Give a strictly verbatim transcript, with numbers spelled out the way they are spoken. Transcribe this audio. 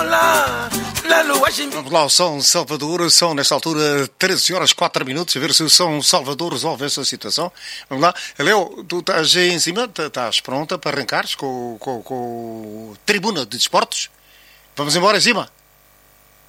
Vamos lá, o São Salvador. São, nesta altura, treze horas, quatro minutos. A ver se o São Salvador resolve essa situação. Vamos lá. Léo, tu estás aí em cima? Estás pronta para arrancares com, com, com o Tribuna de Desportos? Vamos embora em cima?